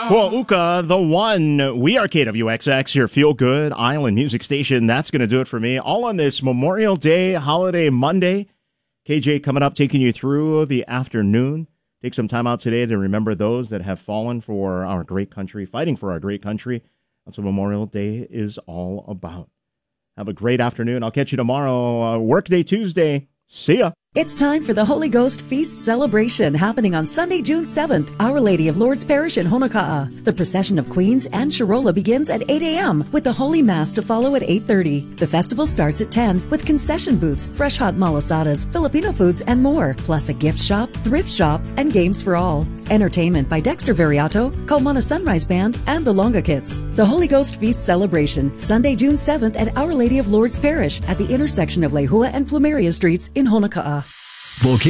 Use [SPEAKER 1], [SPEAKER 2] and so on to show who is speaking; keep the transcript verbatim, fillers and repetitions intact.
[SPEAKER 1] Hua'uka, the one. We are K W X X, your feel-good island music station. That's going to do it for me. All on this Memorial Day holiday Monday. K J coming up, taking you through the afternoon. Take some time out today to remember those that have fallen for our great country, fighting for our great country. That's what Memorial Day is all about. Have a great afternoon. I'll catch you tomorrow, uh, Workday Tuesday. See ya.
[SPEAKER 2] It's time for the Holy Ghost Feast celebration happening on Sunday, June seventh, Our Lady of Lourdes Parish in Honoka'a. The procession of Queens and Chirola begins at eight a.m. with the Holy Mass to follow at eight thirty. The festival starts at ten with concession booths, fresh hot malasadas, Filipino foods, and more, plus a gift shop, thrift shop, and games for all. Entertainment by Dexter Variato, Kaumana Sunrise Band, and the Longa Kids. The Holy Ghost Feast celebration, Sunday, June seventh at Our Lady of Lourdes Parish at the intersection of Lehua and Plumeria Streets in Honoka'a.